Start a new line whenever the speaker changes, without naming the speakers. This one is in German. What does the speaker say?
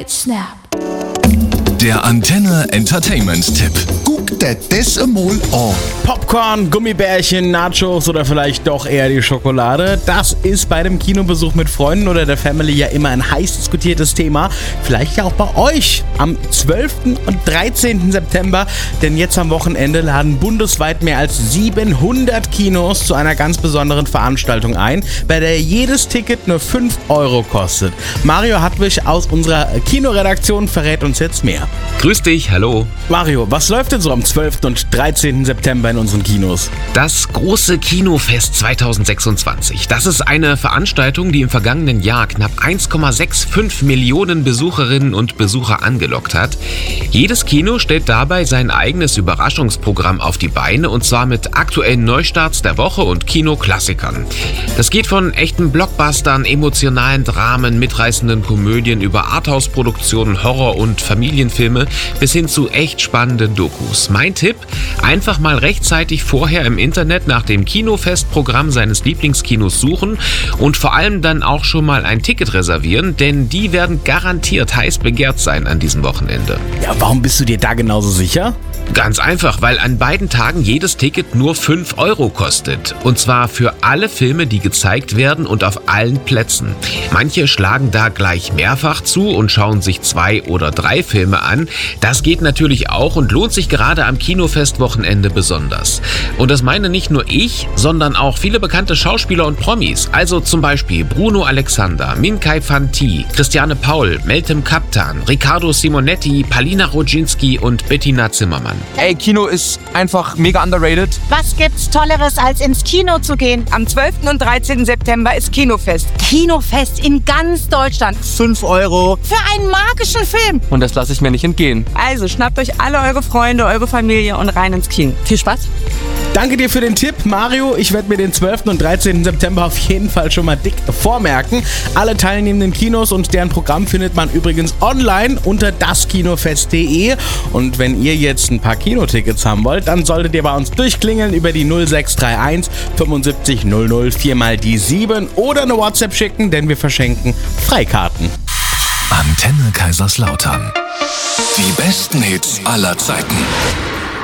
Snap.
Der Antenne Entertainment-Tipp.
Guck dir das einmal an.
Popcorn, Gummibärchen, Nachos oder vielleicht doch eher die Schokolade. Das ist bei dem Kinobesuch mit Freunden oder der Family ja immer ein heiß diskutiertes Thema. Vielleicht ja auch bei euch am 12. und 13. September. Denn jetzt am Wochenende laden bundesweit mehr als 700 Kinos zu einer ganz besonderen Veranstaltung ein, bei der jedes Ticket nur 5 Euro kostet. Mario Hartwig aus unserer Kinoredaktion verrät uns jetzt mehr.
Grüß dich, hallo.
Mario, was läuft denn so am 12. und 13. September in unseren Kinos?
Das große Kinofest 2026. Das ist eine Veranstaltung, die im vergangenen Jahr knapp 1,65 Millionen Besucherinnen und Besucher angelockt hat. Jedes Kino stellt dabei sein eigenes Überraschungsprogramm auf die Beine, und zwar mit aktuellen Neustarts der Woche und Kinoklassikern. Das geht von echten Blockbustern, emotionalen Dramen, mitreißenden Komödien über Arthouse-Produktionen, Horror- und Familienfilme bis hin zu echt spannenden Dokus. Mein Tipp: einfach mal rechtzeitig vorher im Internet nach dem Kinofestprogramm seines Lieblingskinos suchen und vor allem dann auch schon mal ein Ticket reservieren, denn die werden garantiert heiß begehrt sein an diesem Wochenende.
Ja, warum bist du dir da genauso sicher?
Ganz einfach, weil an beiden Tagen jedes Ticket nur 5 Euro kostet. Und zwar für alle Filme, die gezeigt werden und auf allen Plätzen. Manche schlagen da gleich mehrfach zu und schauen sich 2 oder 3 Filme an. Das geht natürlich auch und lohnt sich gerade am Kinofestwochenende besonders. Und das meine nicht nur ich, sondern auch viele bekannte Schauspieler und Promis. Also zum Beispiel Bruno Alexander, Min-Kai Phan-Thi, Christiane Paul, Meltem Kaptan, Riccardo Simonetti, Palina Rodzinski und Bettina Zimmermann.
Ey, Kino ist einfach mega underrated.
Was gibt's Tolleres, als ins Kino zu gehen? Am 12. und 13. September ist Kinofest. Kinofest in ganz Deutschland.
5 Euro.
Für einen magischen Film.
Und das lasse ich mir nicht entgehen.
Also schnappt euch alle eure Freunde, eure Familie und rein ins Kino. Viel Spaß.
Danke dir für den Tipp, Mario. Ich werde mir den 12. und 13. September auf jeden Fall schon mal dick vormerken. Alle teilnehmenden Kinos und deren Programm findet man übrigens online unter daskinofest.de. Und wenn ihr jetzt ein paar Kinotickets haben wollt, dann solltet ihr bei uns durchklingeln über die 0631 75 00 4 mal die 7 oder eine WhatsApp schicken, denn wir verschenken Freikarten.
Antenne Kaiserslautern. Die besten Hits aller Zeiten.